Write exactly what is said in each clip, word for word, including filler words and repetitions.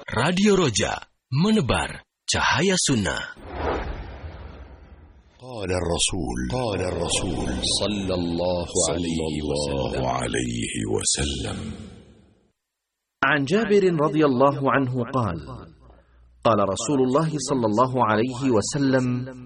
Radio Roja, menebar cahaya sunnah. قال الرسول قال الرسول صلى الله عليه وسلم. عن جابر رضي الله عنه قال: قال رسول الله صلى الله عليه وسلم: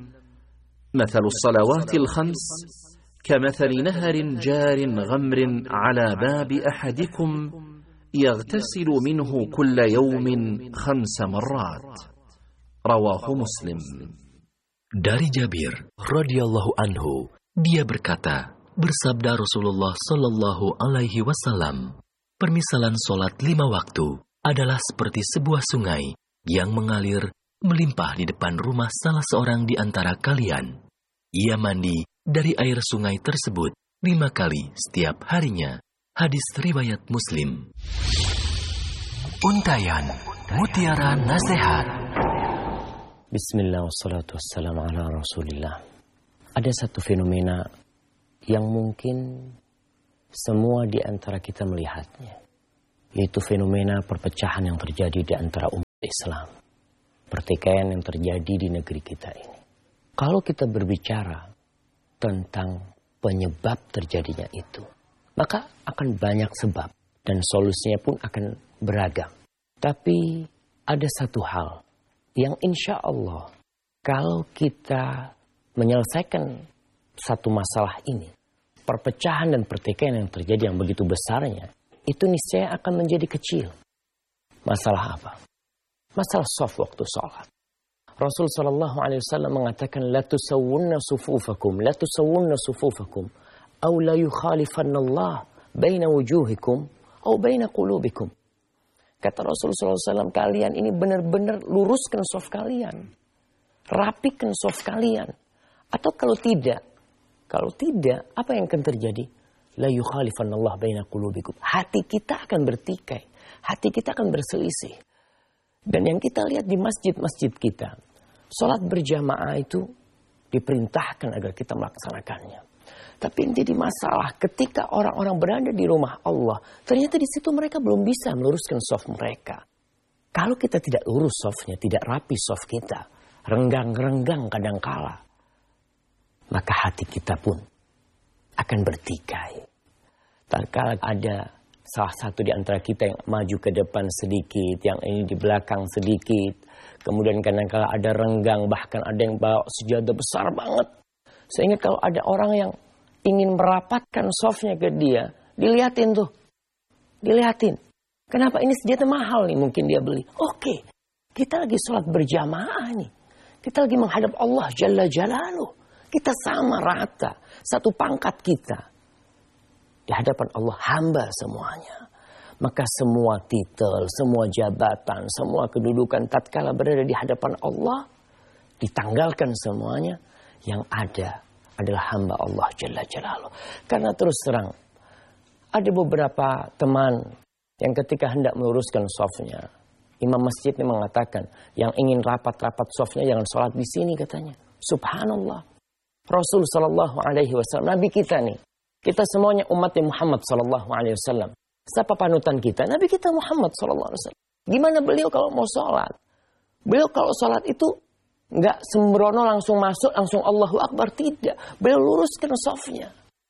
مثل الصلوات الخمس كمثل نهر جار غمر على باب أحدكم يغتسل منه كل يوم خمس مرات. رواه مسلم. Dari Jabir radhiyallahu anhu, dia berkata, bersabda Rasulullah sallallahu alaihi wasallam, permisalan solat lima waktu adalah seperti sebuah sungai yang mengalir melimpah di depan rumah salah seorang di antara kalian. Ia mandi dari air sungai tersebut lima kali setiap harinya. Hadis riwayat Muslim. Untayan Mutiara Nasihat. Bismillah wassalatu wassalamu ala rasulillah. Ada satu fenomena yang mungkin semua di antara kita melihatnya, yaitu fenomena perpecahan yang terjadi di antara umat Islam. Pertikaian yang terjadi di negeri kita ini. Kalau kita berbicara tentang penyebab terjadinya itu, maka akan banyak sebab dan solusinya pun akan beragam. Tapi ada satu hal yang insya Allah kalau kita menyelesaikan satu masalah ini, perpecahan dan pertikaian yang terjadi yang begitu besarnya, itu niscaya akan menjadi kecil. Masalah apa? Masalah shaf waktu sholat. Rasul sallallahu alaihi wasallam mengatakan, la tusawwunna sufufakum, la tusawwunna sufufakum, aw la yukhalifanna Allah baina wujuhikum, aw baina qulubikum. Kata Rasulullah sallallahu alaihi wasallam, kalian ini benar-benar luruskan shaf kalian. Rapikan shaf kalian. Atau kalau tidak, kalau tidak, apa yang akan terjadi? La yukhalifanna Allah baina qulubikum. Hati kita akan bertikai. Hati kita akan berselisih. Dan yang kita lihat di masjid-masjid kita, sholat berjamaah itu diperintahkan agar kita melaksanakannya. Tapi yang jadi masalah ketika orang-orang berada di rumah Allah, ternyata di situ mereka belum bisa meluruskan shaf mereka. Kalau kita tidak lurus shafnya, tidak rapi shaf kita, renggang-renggang kadangkala, maka hati kita pun akan bertikai. Tatkala ada salah satu di antara kita yang maju ke depan sedikit, yang ini di belakang sedikit, kemudian kadangkala ada renggang, bahkan ada yang bawa sejadah besar banget, sehingga kalau ada orang yang ingin merapatkan shafnya ke dia, dilihatin tuh. Dilihatin. Kenapa? Ini senjata mahal nih mungkin dia beli. Oke, kita lagi sholat berjamaah nih. Kita lagi menghadap Allah Jalla Jalaluh. Kita sama rata. Satu pangkat kita. Di hadapan Allah hamba semuanya. Maka semua titel, semua jabatan, semua kedudukan tatkala berada di hadapan Allah, ditanggalkan semuanya. Yang ada adalah hamba Allah Jalla Jalaluh. Karena terus terang, ada beberapa teman yang ketika hendak meluruskan shafnya, imam masjid ini mengatakan, yang ingin rapat-rapat shafnya jangan sholat di sini katanya. Subhanallah. Rasul sallallahu alaihi wasallam, Nabi kita nih. Kita semuanya umatnya Muhammad sallallahu alaihi wasallam. Siapa panutan kita? Nabi kita Muhammad sallallahu alaihi wasallam. Gimana beliau kalau mau sholat? Beliau kalau sholat itu nggak sembrono langsung masuk, langsung Allahu Akbar. Tidak. Beliau luruskan shafnya.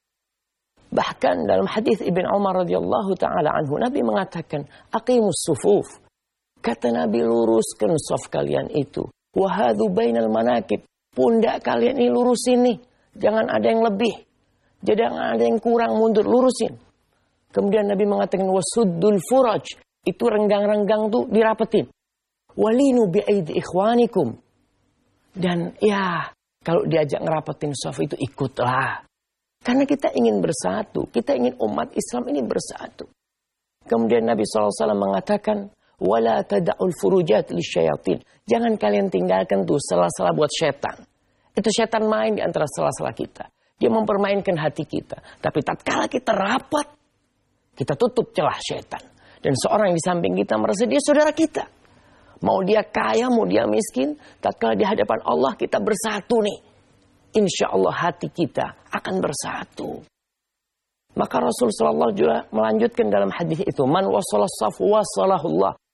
Bahkan dalam hadis Ibn Umar radhiyallahu ta'ala anhu, Nabi mengatakan, aqimus sufuf. Kata Nabi, luruskan shaf kalian itu. Wahadu bainal manakib. Pundak kalian ini lurusin nih. Jangan ada yang lebih. Jangan ada yang kurang, mundur. Lurusin. Kemudian Nabi mengatakan, wasuddul furaj. Itu renggang-renggang tuh dirapetin. Walinu bi'aidi ikhwanikum. Dan ya, kalau diajak ngerapetin shaf itu ikutlah. Karena kita ingin bersatu. Kita ingin umat Islam ini bersatu. Kemudian Nabi shallallahu alaihi wasallam mengatakan, wala tada'ul furujat lisyayatin. Jangan kalian tinggalkan tuh sela-sela buat setan. Itu setan main di antara sela-sela kita. Dia mempermainkan hati kita. Tapi tatkala kita rapat, kita tutup celah setan. Dan seorang yang di samping kita merasa dia saudara kita. Mau dia kaya, mau dia miskin, tatkala di hadapan Allah kita bersatu nih. Insya Allah hati kita akan bersatu. Maka Rasul sallallahu alaihi wasallam juga melanjutkan dalam hadis itu, man wasalas safu wasalahullah.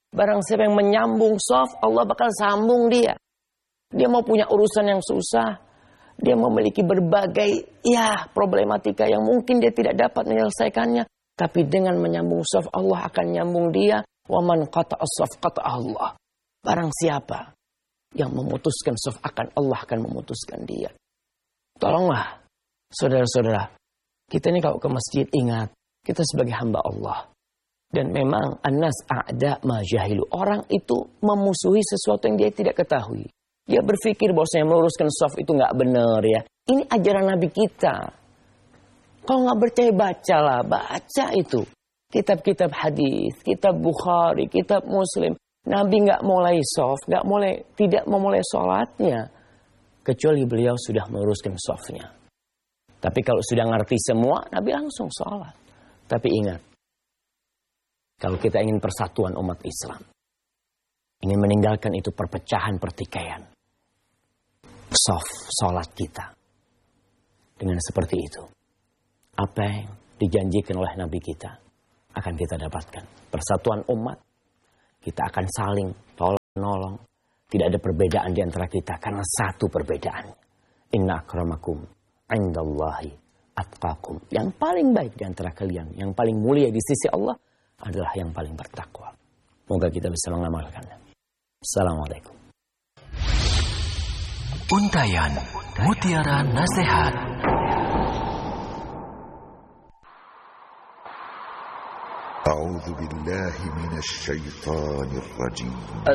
Barang siapa yang menyambung shaf, Allah bakal sambung dia. Dia mau punya urusan yang susah. Dia memiliki berbagai ya problematika yang mungkin dia tidak dapat menyelesaikannya. Tapi dengan menyambung shaf, Allah akan nyambung dia. Wa man qata'a shaf qata'a Allah. Barang siapa yang memutuskan shaf, akan Allah akan memutuskan dia. Tolonglah saudara-saudara, kita ini kalau ke masjid ingat, kita sebagai hamba Allah. Dan memang annas a'da ma jahilu. Orang itu memusuhi sesuatu yang dia tidak ketahui. Dia berpikir bahwasanya meluruskan shaf itu nggak benar ya. Ini ajaran Nabi kita. Kalau nggak percaya bacalah, baca itu. Kitab-kitab hadis, kitab Bukhari, kitab Muslim. Nabi nggak mulai shaf, nggak mulai, tidak memulai sholatnya. Kecuali beliau sudah meluruskan shafnya. Tapi kalau sudah ngerti semua, Nabi langsung sholat. Tapi ingat, kalau kita ingin persatuan umat Islam, ingin meninggalkan itu perpecahan, pertikaian, shaf, sholat kita. Dengan seperti itu, apa yang dijanjikan oleh Nabi kita akan kita dapatkan. Persatuan umat, kita akan saling tolong-nolong. Tidak ada perbedaan di antara kita karena satu perbedaan. Inna akramakum indallahi atqakum. Yang paling baik di antara kalian, yang paling mulia di sisi Allah adalah yang paling bertakwa. Moga kita bisa mengamalkannya. Assalamualaikum. Untayan Mutiara Nasihat. أعوذ بالله من الشيطان الرجيم